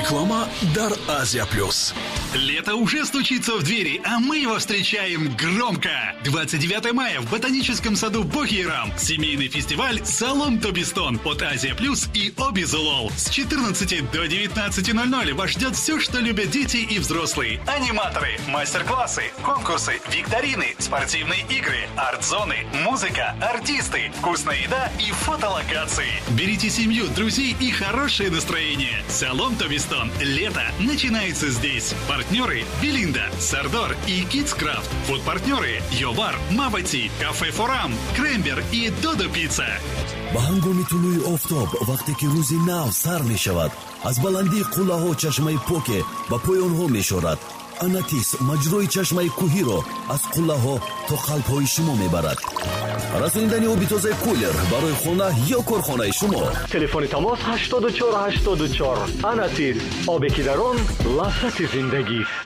Реклама «Дар Азия Плюс». Лето уже стучится в двери, а мы его встречаем громко. 29 мая в Ботаническом саду Бохирам. Семейный фестиваль «Салон Тобистон» от Азия Плюс и Обизулол. С 14 до 19:00 вас ждет все, что любят дети и взрослые. Аниматоры, мастер-классы, конкурсы, викторины, спортивные игры, арт-зоны, музыка, артисты, вкусная еда и фотолокации. Берите семью, друзей и хорошее настроение. Салон Тобистон. Лето начинается здесь. Партнеры Белинда, Сардор и Кидскрафт. Фуд-партнеры Йовар, Мабати, Кафе Форам, Крембер и Додо Пицца. ба ҳангоми тулӯи офтоб вақте ки рӯзи нав сар мешавад, аз баландии қуллаҳо чашмаи поке ба поёнҳо мешорад. Анатис маҷрои чашмаи кӯҳиро аз қуллаҳо то қалбҳои шумо мебарад. расониндани оби тазаи кулер барои хона ё корхонаи шумо. телефони тамос 8484. Анатис, обе ки дар он лаззати зиндагист.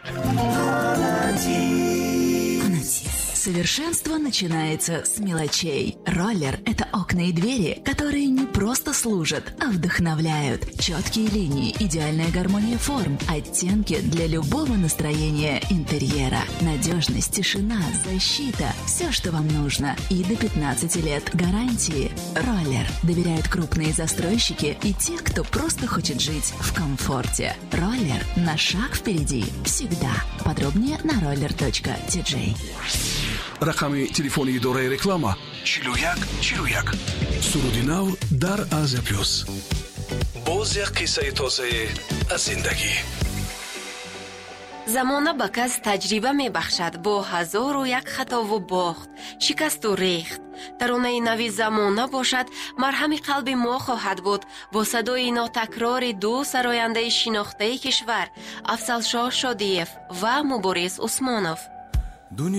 Совершенство начинается с мелочей. Роллер – это окна и двери, которые не просто служат, а вдохновляют. Четкие линии, идеальная гармония форм, оттенки для любого настроения интерьера. Надежность, тишина, защита – все, что вам нужно. И до 15 лет гарантии. Роллер доверяют крупные застройщики и те, кто просто хочет жить в комфорте. Роллер – на шаг впереди. Всегда. Подробнее на roller.tj. рақами телефони идораи реклама 4141. суруди нав дар Азия Плюс. боз як қиссаи тозае аз зиндагӣ. замона ба кас таҷриба мебахшад бо ҳазору як хатову бохт, шикасту рехт. таронаи нави замона бошад, марҳами қалби мо хоҳад буд. бо садои нотакрори ду сарояндаи шинохтаи кишвар, Афзалшоҳ Шодиев ва Муборис Усмонов.